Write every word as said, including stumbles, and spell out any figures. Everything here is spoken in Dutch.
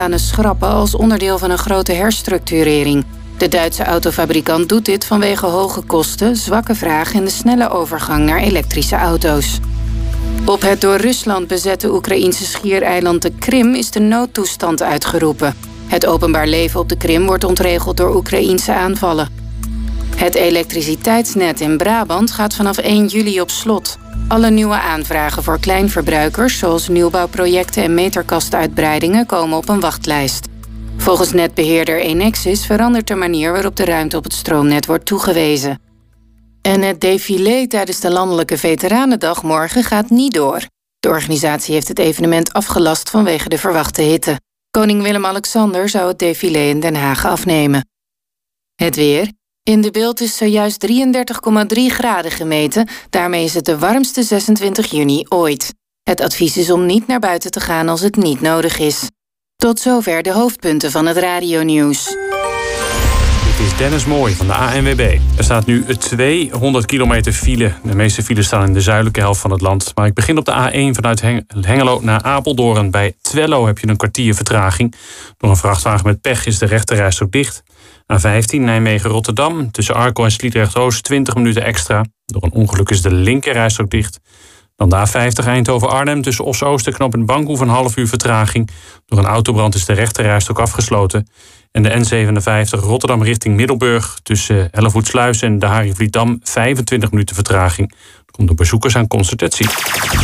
banen schrappen als onderdeel van een grote herstructurering. De Duitse autofabrikant doet dit vanwege hoge kosten, zwakke vraag en de snelle overgang naar elektrische auto's. Op het door Rusland bezette Oekraïense schiereiland de Krim is de noodtoestand uitgeroepen. Het openbaar leven op de Krim wordt ontregeld door Oekraïense aanvallen. Het elektriciteitsnet in Brabant gaat vanaf één juli op slot. Alle nieuwe aanvragen voor kleinverbruikers, zoals nieuwbouwprojecten en meterkastuitbreidingen, komen op een wachtlijst. Volgens netbeheerder Enexis verandert de manier waarop de ruimte op het stroomnet wordt toegewezen. En het défilé tijdens de Landelijke Veteranendag morgen gaat niet door. De organisatie heeft het evenement afgelast vanwege de verwachte hitte. Koning Willem-Alexander zou het défilé in Den Haag afnemen. Het weer. In de Beeld is zojuist drieëndertig komma drie graden gemeten. Daarmee is het de warmste zesentwintig juni ooit. Het advies is om niet naar buiten te gaan als het niet nodig is. Tot zover de hoofdpunten van het radionieuws. Dit is Dennis Mooij van de A N W B. Er staat nu tweehonderd kilometer file. De meeste files staan in de zuidelijke helft van het land. Maar ik begin op de A één vanuit Hengelo naar Apeldoorn. Bij Twello heb je een kwartier vertraging. Door een vrachtwagen met pech is de rechterrijstrook dicht. A vijftien Nijmegen-Rotterdam. Tussen Arkel en Sliedrecht-Oost twintig minuten extra. Door een ongeluk is de linkerrijstrook dicht. Dan de A vijftig Eindhoven-Arnhem tussen Os-Oost en knooppunt Bankhoef een half uur vertraging. Door een autobrand is de rechterrijstrook afgesloten. En de N zevenenvijftig Rotterdam richting Middelburg tussen Hellevoetsluis en de Harry Vlietdam vijfentwintig minuten vertraging. Er komt door bezoekers aan concertatie.